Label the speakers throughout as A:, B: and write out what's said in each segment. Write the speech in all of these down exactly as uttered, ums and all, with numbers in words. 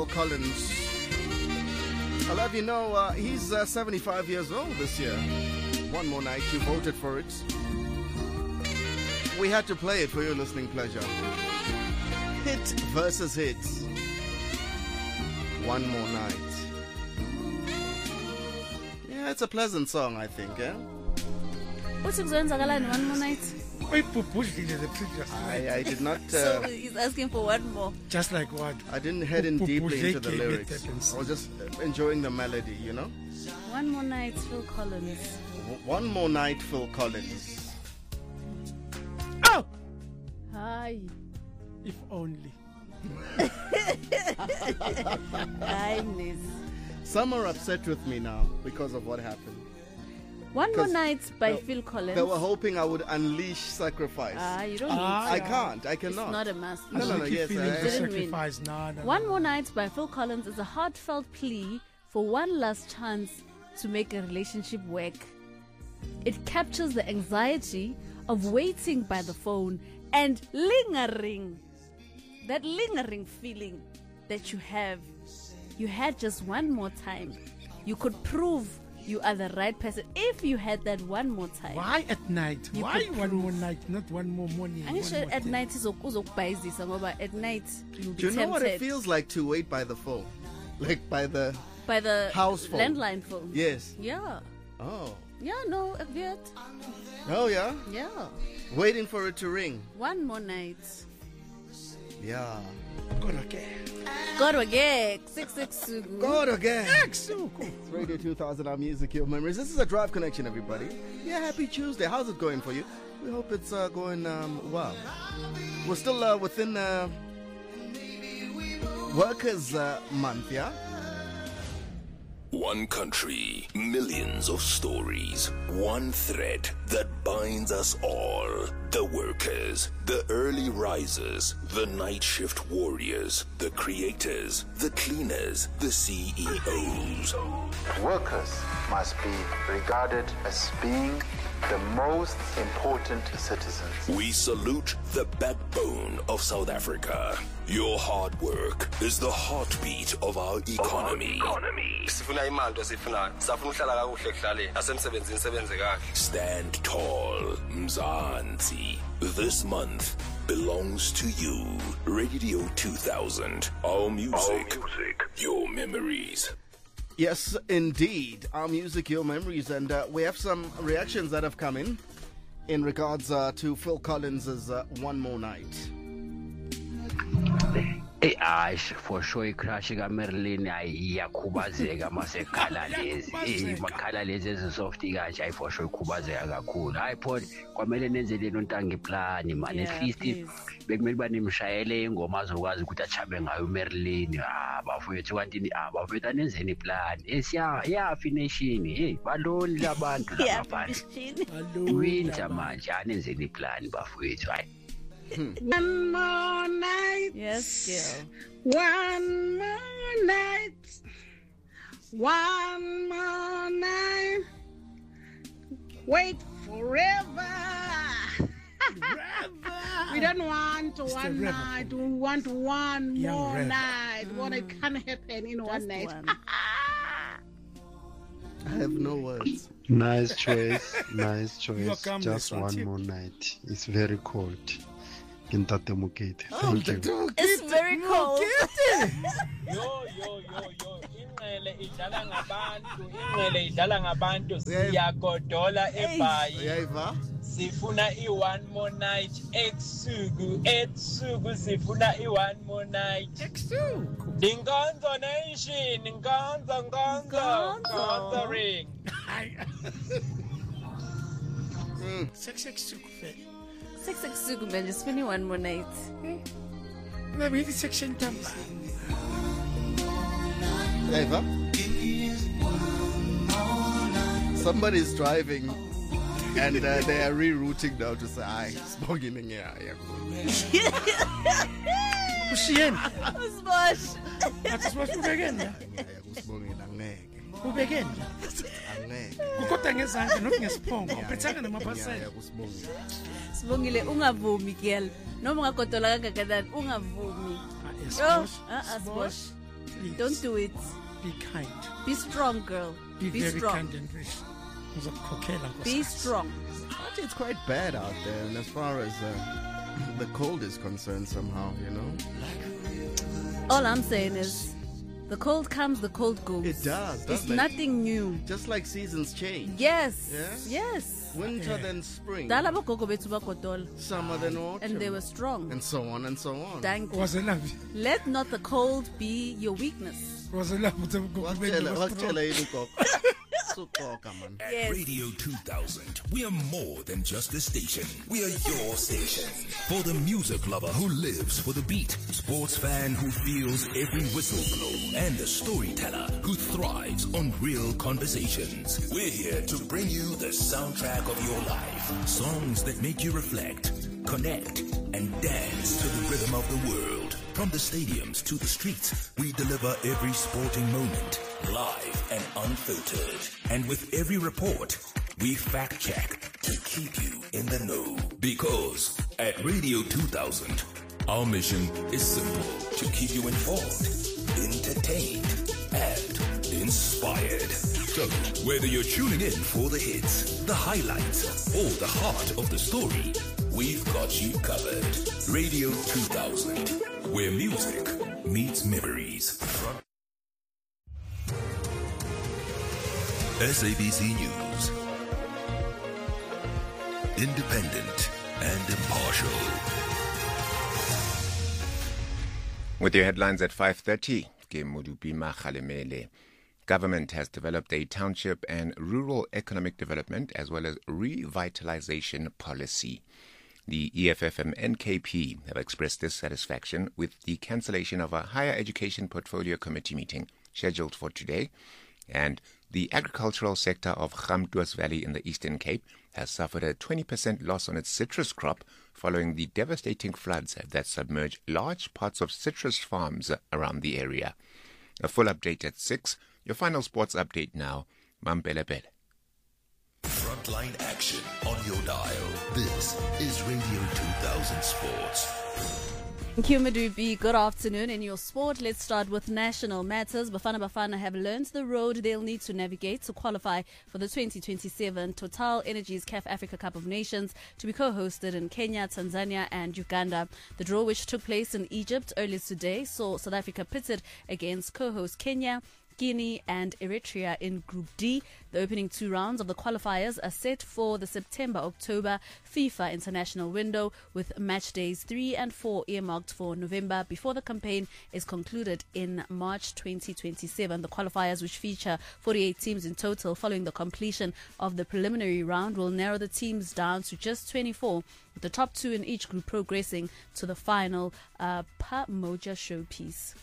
A: Phil Collins. I'll have you know, uh, he's uh, seventy-five years old this year. One more night, you voted for it. We had to play it for your listening pleasure. Hit versus hit. One more night. Yeah, it's a pleasant song, I think, eh?
B: What's one more night?
A: I, I did not. Uh,
B: so he's asking for one more.
C: Just like what?
A: I didn't head in deeply into the lyrics. I was just enjoying the melody, you know?
B: One more night, Phil Collins.
A: W- one more night, Phil Collins.
C: Oh!
B: Hi.
C: If only.
B: Kindness.
A: Some are upset with me now because of what happened.
B: One More Night by they, Phil Collins.
A: They were hoping I would unleash sacrifice.
B: Ah, you don't
A: ah,
B: need
A: I
B: to.
A: can't. I cannot.
B: It's not a must.
A: No, no, no. Yes,
C: I sacrifice. No, no,
B: One
C: no.
B: More Night by Phil Collins is a heartfelt plea for one last chance to make a relationship work. It captures the anxiety of waiting by the phone and lingering. That lingering feeling that you have. You had just one more time. You could prove you are the right person if you had that one more time.
C: Why at night?
B: You
C: Why one prove. more night, not one more morning?
B: I'm sure at day. night is but at night you'll be
A: Do you know
B: tempted.
A: what it feels like to wait by the phone? Like by the
B: by the
A: house phone.
B: Landline phone.
A: Yes.
B: Yeah.
A: Oh.
B: Yeah, no, ek weet.
A: Oh yeah?
B: Yeah.
A: Waiting for it to ring.
B: One more night.
A: Yeah.
C: Go again.
B: Go again. Six six Sugu.
A: Go again. It's Radio two thousand, our music, your memories. This is a Drive Connection, everybody. Yeah, happy Tuesday. How's it going for you? We hope it's uh, going um, well. We're still uh, within uh, Workers' uh, Month, yeah?
D: One country, millions of stories, one thread that binds us all. The workers, the early risers, the night shift warriors, the creators, the cleaners, the C E Os.
E: Workers must be regarded as being the most important citizens.
D: We salute the backbone of South Africa. Your hard work is the heartbeat of our economy. Stand tall, Mzansi. This month belongs to you. Radio two thousand. Our music, our music, your memories.
A: Yes, indeed. Our music, your memories. And uh, we have some reactions that have come in in regards uh, to Phil Collins' uh, One More Night.
F: Hey, I for sure crash Merlin. I Yakubazega Masekala lezi. Eh, makala lezi ezisofti kahle. I for sure kubazeka kakhulu. I put kwamele nenzele nontangi plan man. At least bekumele banimshayele ingoma azokwazi ukuthi achabe ngayo Merlin. Ah, bafowethu kanti ah bafowethu anenzeni plan. Esiya ya finishing. Hey, baloni labantu lapha. Winter manje anenzeni plan bafowethu. Hayi.
G: One more night.
B: Yes, girl.
G: One more night. One more night. Wait forever. We don't want
C: It's
G: one night. We want one
C: Young
G: more
C: Rev.
G: night. Mm. What it can happen in
B: Just
G: one night.
B: one.
A: I have no words.
H: Nice choice. Nice choice.
C: Welcome,
H: Just
C: Mister
H: one
C: Tip.
H: more night. It's very cold. Ntate Mokete.
A: Oh,
H: Thank you.
B: It's very cold.
I: Yo yo yo yo ingqele idlala ngabantu ingqele idlala ngabantu siyagodola eBhayi
A: Uyayiva?
I: sifuna i one more night ebusuku ebusuku sifuna i one more night
C: Ebusuku.
I: Dinkonzo nation nkonzo nkonzo nkonzo ring.
C: Six six six fit.
B: Six six Sugu, man. Just finish one more night.
C: Maybe it's section number.
A: Uyayiva? Somebody's driving and uh, they are rerouting now to say, "Ay, smoking in here."
C: Ushiyen.
B: Usbosh.
C: Athi siboshe ubekeni la.
A: Usibongile angeke.
C: Ubekeni.
A: Angeke.
C: Ukhoda ngezandla not ngesiphongo. Uphethanga
A: Yeah,
C: namapasela.
A: usibongile.
B: Sibongile ungavumi girl. Noma ungagodola kangakanani ungavumi.
C: Ah,
B: Oh,
C: siboshe.
B: ah, ah, Sbosh.
C: Please.
B: Don't do it.
C: Be kind.
B: Be strong, girl.
C: Be,
B: Be
C: very
B: strong.
C: kind and rich. Ngizokukhokhela,
B: Be
C: nkosikazi.
B: strong.
A: Actually, it's quite bad out there, and as far as uh, the cold is concerned, somehow, you know.
B: All I'm saying is, the cold comes, the cold goes.
A: It does, doesn't
B: It's
A: it?
B: nothing new.
A: Just like seasons change.
B: Yes.
A: Yeah?
B: Yes.
A: Winter then spring.
B: Dala bogogo bethu bagodola.
A: Summer then autumn.
B: And they were strong.
A: And so on and so on.
B: Thank you.
C: Wazelaphi?
B: Let not the cold be your weakness.
C: Wazelaphi ukuthi ugogo benu
A: Wakutshela-
C: was
A: wakutshela yini
C: strong?
A: ugogo? Sukoka, man.
D: At
B: Yes.
D: Radio two thousand, we are more than just a station. We are your station. For the music lover who lives for the beat, sports fan who feels every whistle blow, and the storyteller who thrives on real conversations. We're here to bring you the soundtrack of your life. Songs that make you reflect, connect, and dance to the rhythm of the world. From the stadiums to the streets, we deliver every sporting moment, live and unfiltered. And with every report, we fact check to keep you in the know. Because at Radio two thousand, our mission is simple: to keep you informed, entertained, and inspired. So, whether you're tuning in for the hits, the highlights, or the heart of the story, we've got you covered. Radio two thousand, where music meets memories. S A B C News. Independent and impartial.
J: With your headlines at five thirty, ke Modupima Kgalemele. Government has developed a township and rural economic development as well as revitalization policy. The E F F and N K P have expressed dissatisfaction with the cancellation of a higher education portfolio committee meeting scheduled for today. And the agricultural sector of Gamtoos Valley in the Eastern Cape has suffered a twenty percent loss on its citrus crop following the devastating floods that submerged large parts of citrus farms around the area. A full update at six. Your final sports update now. Mampelepele.
D: Frontline action on your dial. This is Radio two thousand Sports.
B: Thank you, Madubi. Good afternoon. In your sport, let's start with national matters. Bafana Bafana have learned the road they'll need to navigate to qualify for the twenty twenty-seven Total Energies C A F Africa Cup of Nations to be co-hosted in Kenya, Tanzania and Uganda. The draw, which took place in Egypt earlier today, saw South Africa pitted against co-host Kenya, Guinea and Eritrea in Group D. The opening two rounds of the qualifiers are set for the September-October FIFA international window, with match days three and four earmarked for November before the campaign is concluded in March twenty twenty-seven. The qualifiers, which feature forty-eight teams in total following the completion of the preliminary round, will narrow the teams down to just twenty-four, with the top two in each group progressing to the final uh, Pamoja showpiece.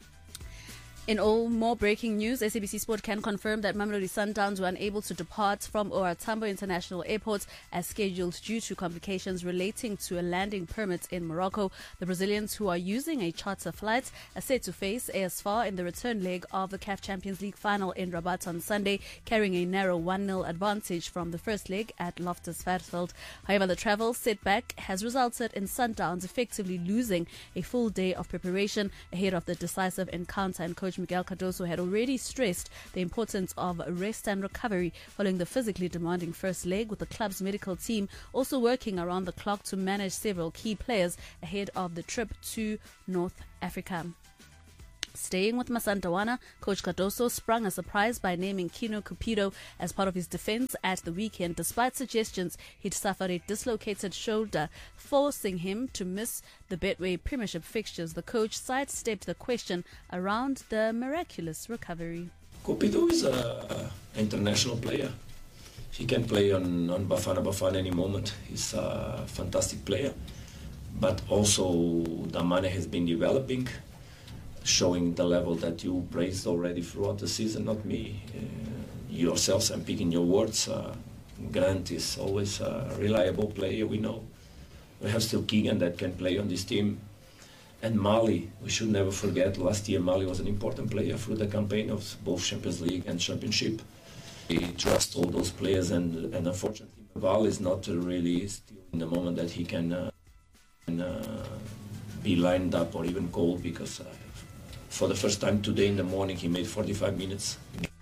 B: In all more breaking news, S A B C Sport can confirm that Mamelodi Sundowns were unable to depart from O R Tambo International Airport as scheduled due to complications relating to a landing permit in Morocco. The Brazilians, who are using a charter flight, are set to face A S F A R in the return leg of the C A F Champions League final in Rabat on Sunday, carrying a narrow one nil advantage from the first leg at Loftus Versfeld. However, the travel setback has resulted in Sundowns effectively losing a full day of preparation ahead of the decisive encounter, and coach Miguel Cardoso had already stressed the importance of rest and recovery following the physically demanding first leg, with the club's medical team also working around the clock to manage several key players ahead of the trip to North Africa. Staying with Masandawana, Coach Cardoso sprung a surprise by naming Kino Cupido as part of his defense at the weekend, despite suggestions he'd suffered a dislocated shoulder, forcing him to miss the Betway Premiership fixtures. The coach sidestepped the question around the miraculous recovery.
K: Cupido is an international player. He can play on, on Bafana Bafana any moment. He's a fantastic player. But also, Damane has been developing, showing the level that you praised already throughout the season, not me. Uh, yourselves, I'm picking your words. Uh, Grant is always a reliable player, we know. We have still Keegan that can play on this team. And Mali, we should never forget, last year Mali was an important player through the campaign of both Champions League and Championship. We trust all those players, and, and unfortunately, Val is not really still in the moment that he can, uh, can uh, be lined up or even called, because uh, for the first time today in the morning, he made forty-five minutes.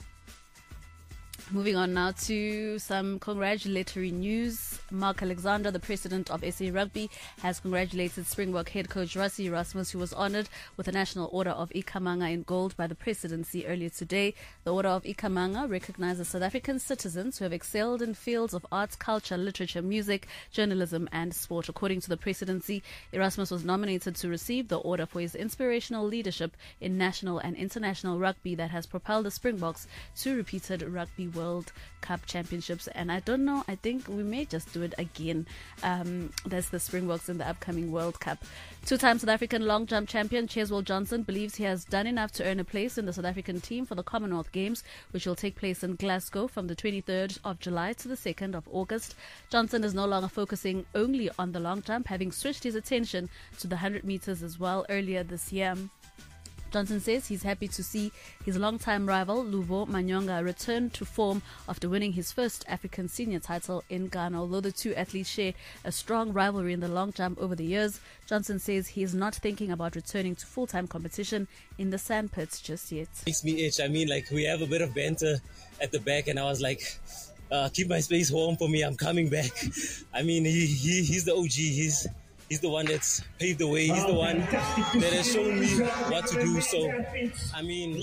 B: Moving on now to some congratulatory news. Mark Alexander, the president of S A Rugby, has congratulated Springbok head coach Rassie Erasmus, who was honoured with the National Order of Ikhamanga in gold by the presidency earlier today. The Order of Ikhamanga recognizes South African citizens who have excelled in fields of arts, culture, literature, music, journalism and sport. According to the presidency, Erasmus was nominated to receive the order for his inspirational leadership in national and international rugby that has propelled the Springboks to repeated Rugby World Cup championships. And I don't know, I think we may just do it again. Um, that's the Springboks in the upcoming World Cup. Two-time South African long jump champion Cheswell Johnson believes he has done enough to earn a place in the South African team for the Commonwealth Games, which will take place in Glasgow from the twenty-third of July to the second of August. Johnson is no longer focusing only on the long jump, having switched his attention to the one hundred meters as well earlier this year. Johnson says he's happy to see his longtime rival, Luvo Manyonga, return to form after winning his first African senior title in Ghana. Although the two athletes share a strong rivalry in the long jump over the years, Johnson says he is not thinking about returning to full-time competition in the sandpits just yet.
L: Makes me itch. I mean, like, we have a bit of banter at the back, and I was like, uh, keep my space warm for me. I'm coming back. I mean, he, he he's the O G. He's... He's the one that's paved the way. He's the one that has shown me what to do. So, I mean,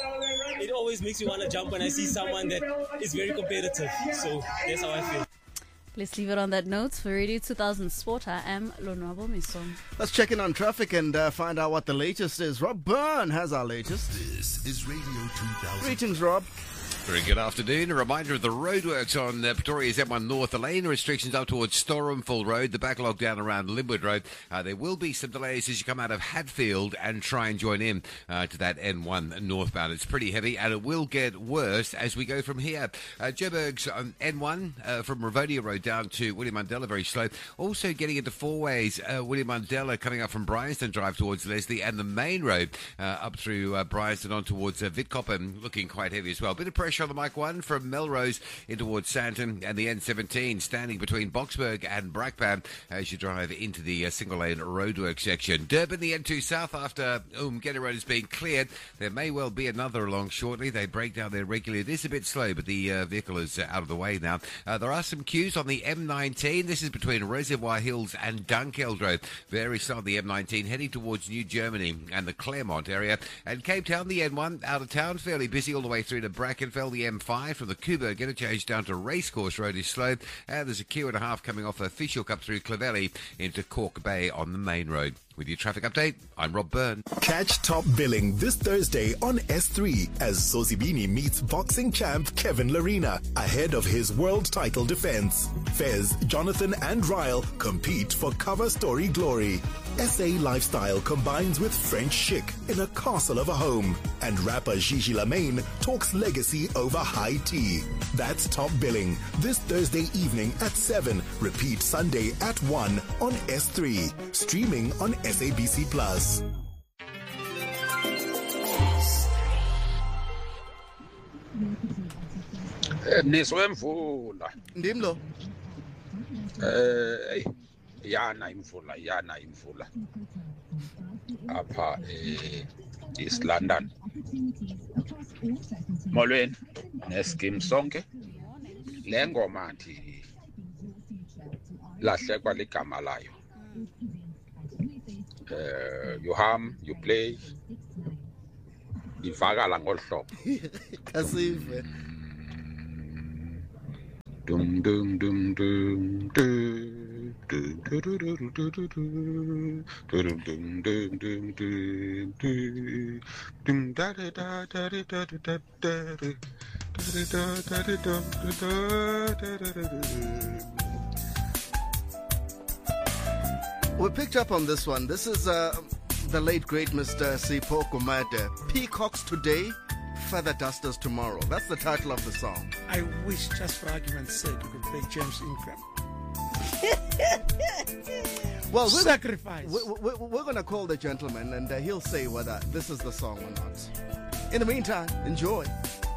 L: it always makes me want to jump when I see someone that is very competitive. So, that's how I feel.
B: Let's leave it on that note. For Radio two thousand Sport, I am Lonwabo Misong.
A: Let's check in on traffic and uh, find out what the latest is. Rob Byrne has our latest.
M: This is Radio two thousand.
A: Greetings, Rob.
N: Very good afternoon. A reminder of the roadworks on uh, Pretoria's M one North. The lane restrictions up towards Storenfell Road. The backlog down around Linwood Road. Uh, there will be some delays as you come out of Hatfield and try and join in uh, to that N one northbound. It's pretty heavy and it will get worse as we go from here. Uh, Joburg's um, N one uh, from Ravonia Road down to William Mandela, very slow. Also getting into four ways. Uh, William Mandela coming up from Bryanston Drive towards Leslie, and the main road uh, up through uh, Bryanston on towards uh, Vidkoppen, looking quite heavy as well. Bit of pressure on the Mike one from Melrose in towards Santon, and the N seventeen standing between Boksburg and Brakpan as you drive into the uh, single lane roadwork section. Durban, the N two South after Umgeni Road has been cleared. There may well be another along shortly. They break down there regularly. It is a bit slow, but the uh, vehicle is uh, out of the way now. Uh, there are some queues on the M nineteen. This is between Reservoir Hills and Dunkeld Road. Very slow on the M nineteen, heading towards New Germany and the Claremont area. And Cape Town, the N one, out of town, fairly busy all the way through to Brackenfell. The M five from the Coburg interchange down to Racecourse Road is slow. And there's a queue and a half coming off a Fishook up through Clovelly into Cork Bay on the main road. With your traffic update, I'm Rob Byrne.
M: Catch Top Billing this Thursday on S three as Sosibini meets boxing champ Kevin Larina ahead of his world title defense. Fez, Jonathan and Ryle compete for cover story glory. S A lifestyle combines with French chic in a castle of a home. And rapper Gigi Lamaine talks legacy over high tea. That's Top Billing this Thursday evening at seven. Repeat Sunday at one on S three. Streaming on S A B C Plus.
O: Niswemvula
A: ndimlo
O: eh yana imvula yana imvula apha eh East London. Molweni neskim sonke le ngoma nthi lahlekwa ligama layo. Uh, you hum, you play, ivakala ngolu hlobo.
A: Kasive.
O: Dum dum dum dum dum dum dum dum dum dum dum dum da da da da da da da da.
A: We picked up on this one. This is uh, the late, great Mister Sipho Komade. Peacocks today, feather dusters tomorrow. That's the title of the song.
C: I wish, just for argument's sake, you could play James Ingram.
A: Well, we're,
C: Sacrifice.
A: We, we, we're going to call the gentleman, and uh, he'll say whether this is the song or not. In the meantime, enjoy.